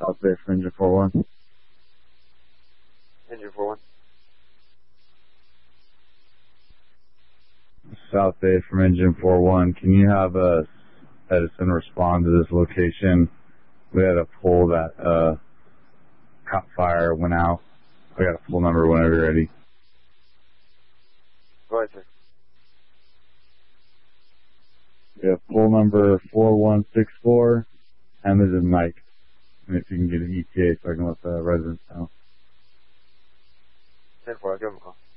South Bay from Engine 41. Engine 41. South Bay from Engine 41. Can you have Edison respond to this location? We had a pole that caught fire, went out. I got a full number whenever you're ready. Go ahead, sir. We have poll number 4164, and this is Mike. And if you can get an ETA so I can let the residents know. 10-4, I'll give him a call.